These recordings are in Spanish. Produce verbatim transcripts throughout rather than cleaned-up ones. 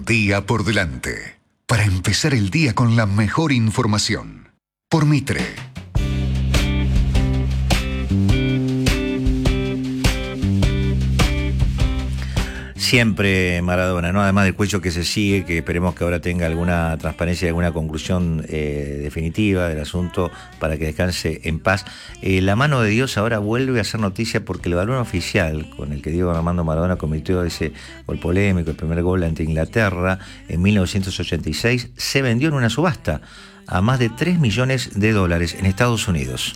día por delante. Para empezar el día con la mejor información. Por Mitre. Siempre Maradona, ¿no? Además del cuello que se sigue, que esperemos que ahora tenga alguna transparencia y alguna conclusión eh, definitiva del asunto para que descanse en paz. Eh, la mano de Dios ahora vuelve a ser noticia porque el balón oficial con el que Diego Armando Maradona cometió ese gol polémico, el primer gol ante Inglaterra en mil novecientos ochenta y seis, se vendió en una subasta a más de tres millones de dólares en Estados Unidos.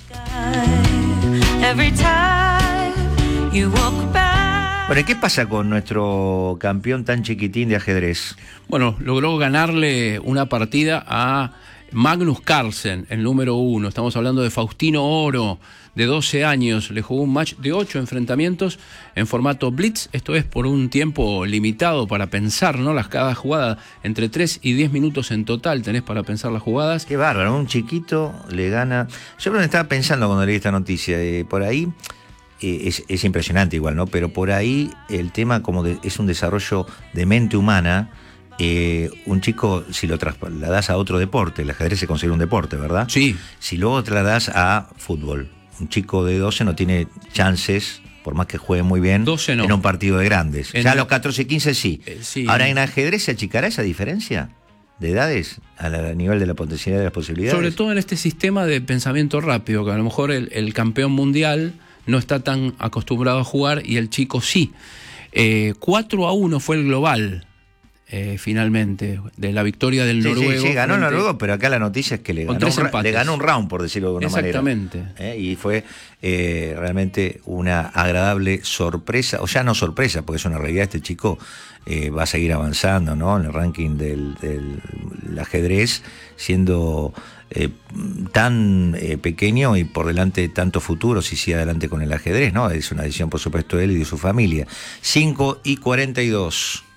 Bueno, ¿qué pasa con nuestro campeón tan chiquitín de ajedrez? Bueno, logró ganarle una partida a Magnus Carlsen, el número uno. Estamos hablando de Faustino Oro, de doce años. Le jugó un match de ocho enfrentamientos en formato blitz. Esto es por un tiempo limitado para pensar, ¿no? Las, cada jugada, entre tres y diez minutos en total tenés para pensar las jugadas. Qué bárbaro, un chiquito le gana. Yo me estaba pensando cuando leí esta noticia, eh, por ahí... Es, es impresionante igual, ¿no? Pero por ahí el tema como de, es un desarrollo de mente humana. Eh, un chico, si lo trasladas a otro deporte, el ajedrez se considera un deporte, ¿verdad? Sí. Si luego trasladas a fútbol, un chico de doce no tiene chances, por más que juegue muy bien, doce no. En un partido de grandes. En ya a el... los catorce y quince sí. Eh, sí. Ahora, ¿en ajedrez se achicará esa diferencia de edades a, la, a nivel de la potencialidad de las posibilidades? Sobre todo en este sistema de pensamiento rápido, que a lo mejor el, el campeón mundial no está tan acostumbrado a jugar y el chico sí. Eh, cuatro a uno fue el global, eh, finalmente, de la victoria del sí, noruego. Sí, sí, ganó el frente... noruego, pero acá la noticia es que le ganó, un, le ganó un round, por decirlo de alguna Exactamente. manera. Exactamente. ¿Eh? Y fue eh, realmente una agradable sorpresa, o ya no sorpresa, porque es una realidad, este chico eh, va a seguir avanzando, ¿no? En el ranking del, del, del ajedrez, siendo... Eh, tan eh, pequeño y por delante tanto futuro si sigue adelante con el ajedrez, ¿no? Es una decisión, por supuesto, de él y de su familia. cinco y cuarenta y dos.